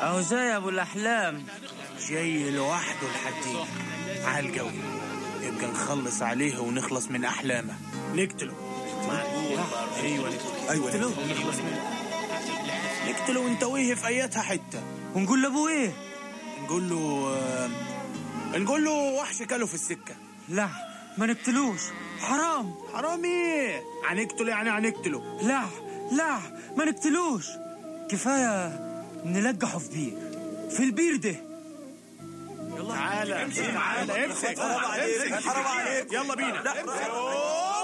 اهو زي ابو الاحلام جاي لوحده لحدين على الجو، يبقى نخلص عليه ونخلص من احلامه. نقتله. ايوه نقتله ونتويه في اياتها حته. ونقول لابوه ايه؟ نقول له وحش كله في السكه. لا ما نقتلوش، حرام. حرام ايه؟ هنقتله يعني هنقتله. لا ما نقتلوش، كفايه نلقحه في بير، في البير ده. تعالى امسك. حرام عليك. يلا بينا.